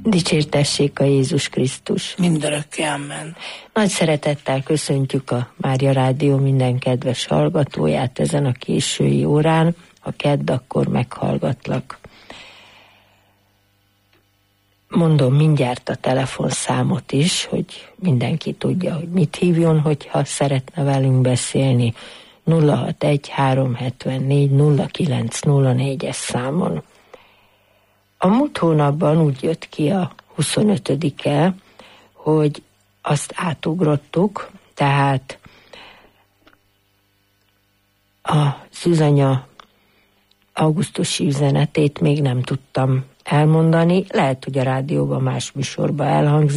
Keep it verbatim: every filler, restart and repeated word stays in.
Dicsértessék a Jézus Krisztus. Mindörökké, amen. Nagy szeretettel köszöntjük a Mária Rádió minden kedves hallgatóját ezen a késői órán. Ha kedd, akkor meghallgatlak. Mondom mindjárt a telefonszámot is, hogy mindenki tudja, hogy mit hívjon, hogyha szeretne velünk beszélni. nulla hatvanegy három hetvennégy nulla kilenc nulla négyes számon. A múlt hónapban úgy jött ki a huszonötödike, hogy azt átugrottuk, tehát a Züzanya augusztusi üzenetét még nem tudtam elmondani. Lehet, hogy a rádióban más műsorban elhangzik,